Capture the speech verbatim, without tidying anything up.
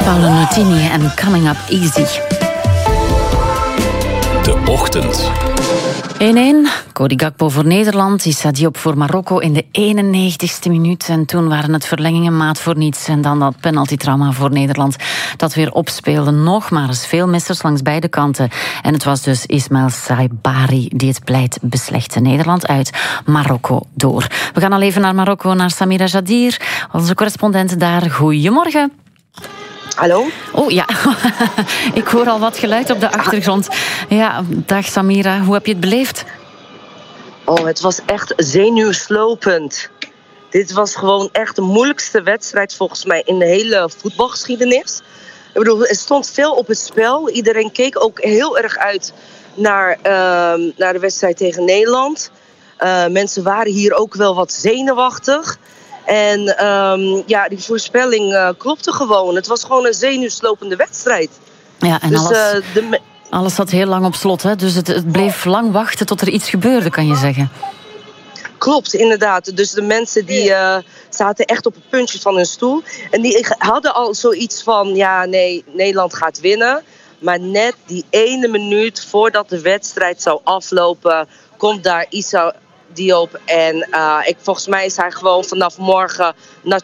Paolo Nutini en Coming Up Easy. De Ochtend. één-één. Cody Gakpo voor Nederland. Issa Diop voor Marokko in de eenennegentigste minuut. En toen waren het verlengingen maat voor niets. En dan dat penaltytrauma voor Nederland dat weer opspeelde. Nog maar eens veel missers langs beide kanten. En het was dus Ismail Saibari die het pleit beslechtte. Nederland uit, Marokko door. We gaan al even naar Marokko, naar Samira Jadir. Onze correspondent daar. Goedemorgen. Hallo? Oh ja, ik hoor al wat geluid op de achtergrond. Ja, dag Samira, hoe heb je het beleefd? Oh, het was echt zenuwslopend. Dit was gewoon echt de moeilijkste wedstrijd volgens mij in de hele voetbalgeschiedenis. Ik bedoel, er stond veel op het spel. Iedereen keek ook heel erg uit naar, uh, naar de wedstrijd tegen Nederland. Uh, mensen waren hier ook wel wat zenuwachtig. En um, ja, die voorspelling uh, klopte gewoon. Het was gewoon een zenuwslopende wedstrijd. Ja, en dus, alles, uh, de me- alles zat heel lang op slot, hè? Dus het, het bleef lang wachten tot er iets gebeurde, kan je zeggen. Klopt, inderdaad. Dus de mensen die uh, zaten echt op het puntje van hun stoel. En die hadden al zoiets van, ja, nee, Nederland gaat winnen. Maar net die ene minuut voordat de wedstrijd zou aflopen, komt daar Issa Diop. En uh, ik, volgens mij is hij gewoon vanaf morgen